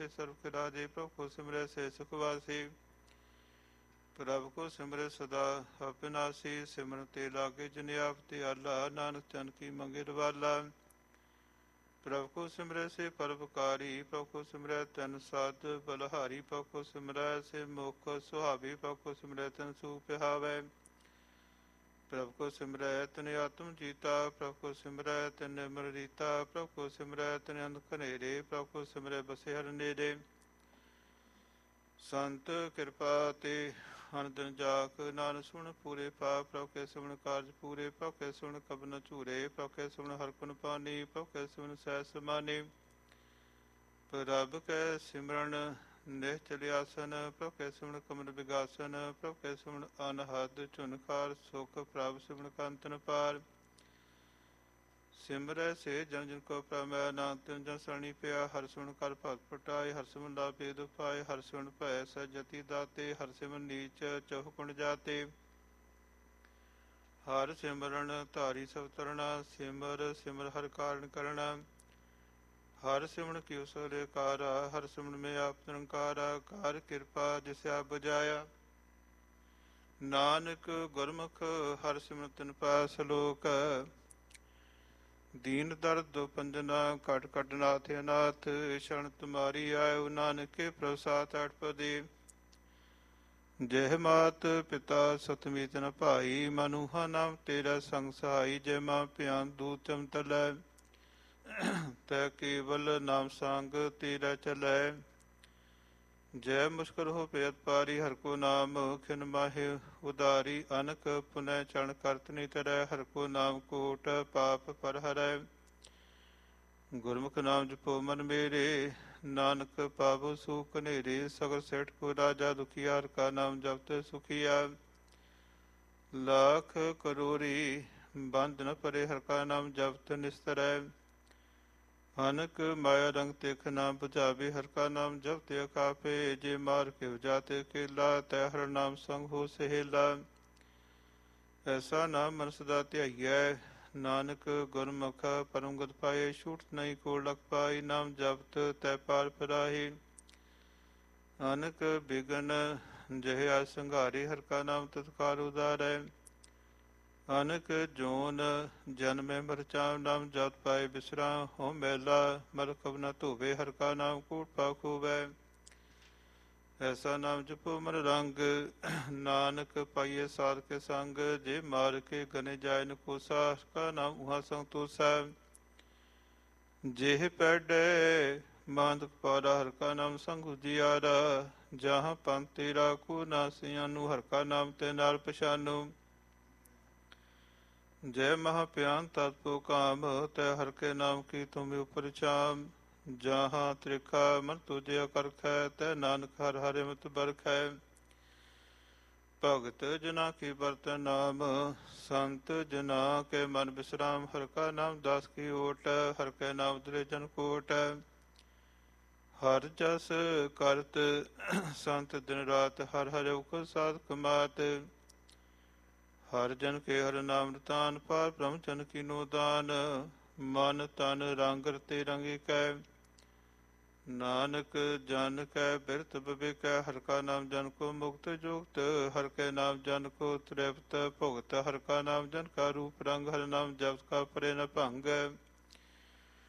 सर्व के राजे प्रभु को सिमरै से सुख वासी। प्रभु को सिमरै सदा अविनाशी। सिमरन ते लागे जिन आपति आला। नानक जन की मंगे रवाला। प्रभु को सिमरै से परोपकारी। प्रभु को सिमरै तन साध बलहारी। प्रभु को सिमरै से मुख सुहावी। प्रभु को सिमरै तन सूप हावै। प्रभु को सिमरै तन आत्म जीता। प्रभु को सिमरै तन निर्मल रीता। प्रभु को सिमरै तन अंध खनेरे। प्रभु को सिमरै बसे हर नेरे। संत कृपा ते अनदन जाक। नानक सुन पूरे पाप। प्रभु के सिमरन कारज पूरे। प्रभु के सिमरन कब न चूरे। प्रभु के सिमरन हर गुण पानी। प्रभु के सिमरन सहस समानी। प्रभु के सिमरन निश्चल आसन। प्रभु के सिमरन कमल विगासन। प्रभु के सिमरन अनहद चुनखार। सुख प्रभु सिमरन कंतन पार। सिमरै से जन जन को प्रमै। नानक तिन जन सरणी पिया। हर सिमरन कर भगत पटाए। हर सिमरन ला भेद पाए। हर सिमरन भय सजति दाते। हर सिमरन नीच चहुकुण जाते। हर सिमरन धारी सब तरना। सिमर सिमर हर कारण करना। हर सिमरन की उसरे कारा। हर सिमरन में आप निरंकारा। कार कृपा जिसे आप बजाया। नानक गुरमुख हर सिमरन तिन पास लोक। दीन दर्द दो पंजना। कट कट नाथ अनाथ। शरण तुम्हारी आयो। नानक के प्रसाद आठ पदे। जय मात पिता सतमीत न भाई। मनुहा नाम तेरा संग सहाई। जय मां प्यान दूत चमतलै। तै केवल नाम संग तेरा चलै। जय मुश्किल हो पेत पारी। हर को नाम खिन माहे उदारी। अनक पुनः चरण करत नहीं तरੈ। हर को नाम कोट पाप पर हरै। गुरमुख नाम जपो मन मेरे। नानक पावो सुख कनेरे। सगर सेठ को राजा दुखिया। हर का नाम जपत सुखिया। लाख करोरी बंद न परे। हर का नाम जपत निस्तरै। अनक माया रंग तिख नाम बुझावे। हर का नाम जपते अकापे। जे मार के जाते केला। तै हर नाम संग हो सहेला। ऐसा नाम मन सदा ध्याइयै। नानक गुरमुख परम गत पाए। छूट नहीं को लख पाई। नाम जपत तै पार पराही। अनक बिगन जह आय संघारे। हर का नाम तत्काल उदारै। अनक जोन जन्म मर चाव। नाम जप पाए विश्राम हो मैला। मल कब न धोवे। हर का नाम कूट पाख होवै। ऐसा नाम जपो मन रंग। नानक पाइए साध के संग। जे मार के गने जाय न कोसा। हर का नाम उहा संग तोसा। जेह पैडे मांदक पारा। हर का नाम संग उजियारा। जहाँ पंथ तेरा को नासियानु। हर का नाम ते नाल पछानु। जय महाप्यान तत्पो काम। तै हर के नाम की तुम उपर छाम। जहाँ त्रिखा मन तुझे करखै। तै नानक हर हरे मत बरखै। भगत जना की बरतन नाम। संत जना के मन विश्राम। हर का नाम दास की ओट। हर के नाम दरे जन कोट। हर जस करत संत दिन रात। हर हर उख साधक मात। हर जन के हर नाम रतान। पार ब्रह्म जन की नो दान। मन तन रंग रते रंगी कै। नानक जन कै बिरत बिकै। हर का नाम जन को मुक्त जुक्त। हर के नाम जन को तृप्त भुगत। हर का नाम जन का रूप रंग। हर नाम जप का परे न भंग।